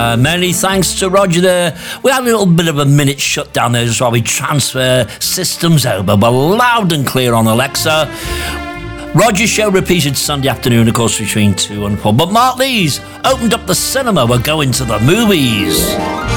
Many thanks to Roger there. We had a little bit of a minute shutdown there just while we transfer systems over, but loud and clear on Alexa. Roger's show repeated Sunday afternoon, of course, between 2 and 4. But Mark Lees opened up the cinema. We're going to the movies.